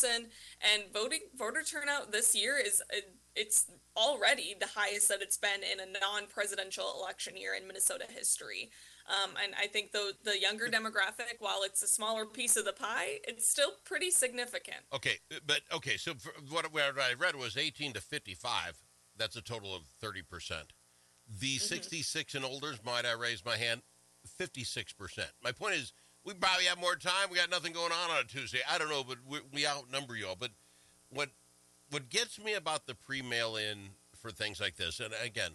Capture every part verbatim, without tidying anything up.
person. And voting voter turnout this year is it's already the highest that it's been in a non-presidential election year in Minnesota history. Um, and I think the the younger demographic, while it's a smaller piece of the pie, it's still pretty significant. Okay, but okay, so what, what I read was eighteen to fifty-five. That's a total of thirty percent. The mm-hmm. sixty-six and older, might I raise my hand, fifty-six percent. My point is, we probably have more time. We got nothing going on on a Tuesday. I don't know, but we, we outnumber you all. But what what gets me about the pre-mail-in for things like this, and again,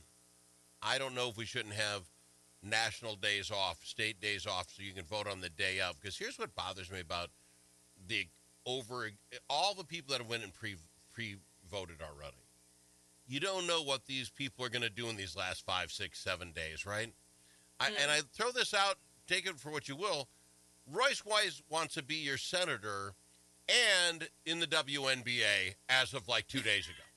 I don't know if we shouldn't have national days off, state days off, so you can vote on the day of. Because here's what bothers me about the over all the people that have went and pre pre voted already. You don't know what these people are going to do in these last five, six, seven days, right? I, mm. And I throw this out, take it for what you will. Royce Weiss wants to be your senator and in the W N B A as of like two days ago.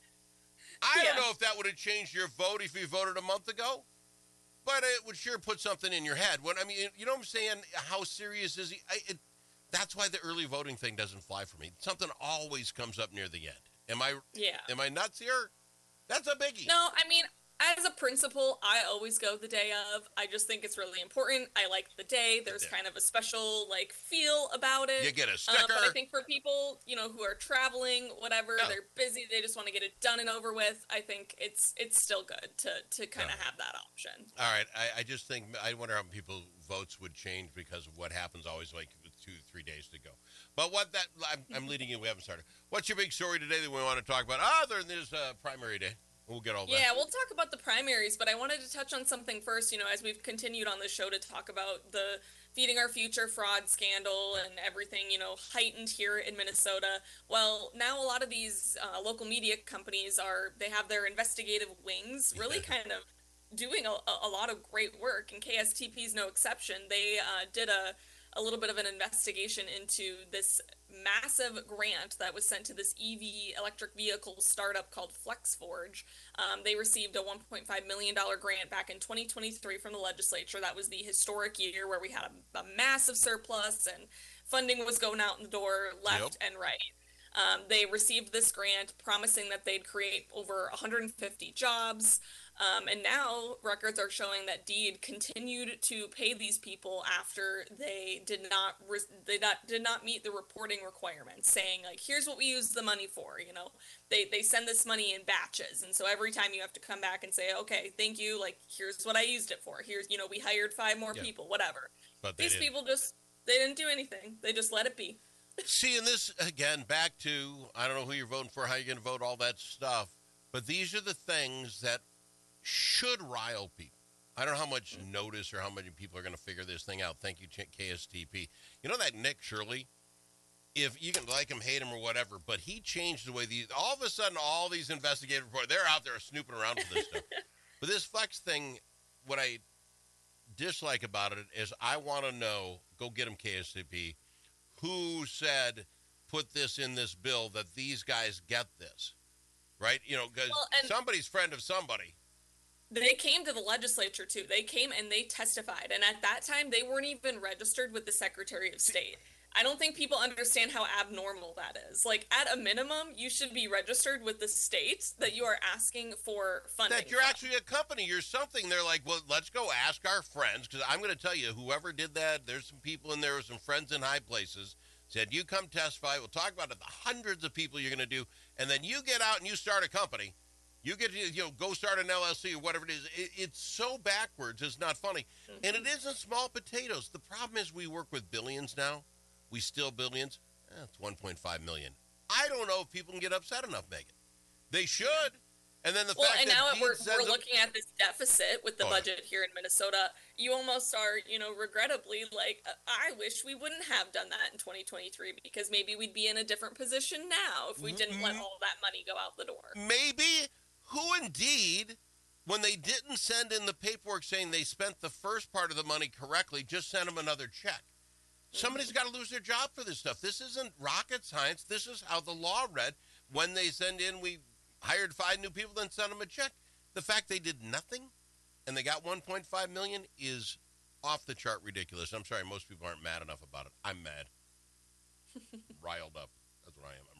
I yeah. don't know if that would have changed your vote if you voted a month ago, but it would sure put something in your head. When I mean, you know what I'm saying? How serious is he? I, it, that's why the early voting thing doesn't fly for me. Something always comes up near the end. Am I? Yeah. Am I nuts here? That's a biggie. No, I mean, as a principle, I always go the day of. I just think it's really important. I like the day. There's kind of a special, like, feel about it. You get a sticker. Um, but I think for people, you know, who are traveling, whatever, no. they're busy, they just want to get it done and over with, I think it's it's still good to, to kind of no. have that option. All right. I, I just think, I wonder how people's votes would change because of what happens always, like, with two, three days to go. But what that, I'm, I'm leading you, we haven't started. What's your big story today that we want to talk about other than this uh, primary day? We'll get all that. Yeah, we'll talk about the primaries, but I wanted to touch on something first, you know, as we've continued on the show to talk about the Feeding Our Future fraud scandal and everything, you know, heightened here in Minnesota. Well, now a lot of these uh, local media companies are, they have their investigative wings really kind of doing a, a lot of great work, and K S T P is no exception. They uh, did a a little bit of an investigation into this massive grant that was sent to this E V electric vehicle startup called FlexForge. Um, they received a one point five million dollars grant back in twenty twenty-three from the legislature. That was the historic year where we had a, a massive surplus and funding was going out in the door left yep. and right. Um, they received this grant promising that they'd create over one hundred fifty jobs. Um, and now records are showing that Deed continued to pay these people after they did not re- they not, did not meet the reporting requirements, saying, like, here's what we use the money for. You know, they, they send this money in batches. And so every time you have to come back and say, okay, thank you. Like, here's what I used it for. Here's, you know, we hired five more yeah. people, whatever. But these didn't. people just, they didn't do anything. They just let it be. See, and this, again, back to, I don't know who you're voting for, how you're going to vote, all that stuff. But these are the things that should rile people. I don't know how much notice or how many people are going to figure this thing out. Thank you, K S T P. You know that Nick Shirley? If you can like him, hate him, or whatever, but he changed the way these, all of a sudden, all these investigative reports, they're out there snooping around for this stuff. But this Flex thing, what I dislike about it is I want to know, go get him, K S T P, who said, put this in this bill that these guys get this, right? You know, because well, somebody's friend of somebody. They came to the legislature, too. They came and they testified. And at that time, they weren't even registered with the Secretary of State. I don't think people understand how abnormal that is. Like, at a minimum, you should be registered with the state that you are asking for funding. That you're from. actually a company. You're something. They're like, well, let's go ask our friends. Because I'm going to tell you, whoever did that, there's some people in there, some friends in high places, said, you come testify. We'll talk about it, the hundreds of people you're going to do. And then you get out and you start a company. You get to, you know, go start an L L C or whatever it is. It, it's so backwards. It's not funny. Mm-hmm. And it isn't small potatoes. The problem is we work with billions now. We steal billions. Eh, it's one point five million. I don't know if people can get upset enough, Megan. They should. And then the well, fact and that now we're, we're them- looking at this deficit with the oh, budget here in Minnesota. You almost are, you know, regrettably, like, I wish we wouldn't have done that in twenty twenty-three because maybe we'd be in a different position now if we didn't mm-hmm. let all that money go out the door. Maybe. Who indeed, when they didn't send in the paperwork saying they spent the first part of the money correctly, just sent them another check. Somebody's got to lose their job for this stuff. This isn't rocket science. This is how the law read. When they send in, we hired five new people, then sent them a check. The fact they did nothing and they got one point five million dollars is off the chart ridiculous. I'm sorry, most people aren't mad enough about it. I'm mad. Riled up. That's what I am. I'm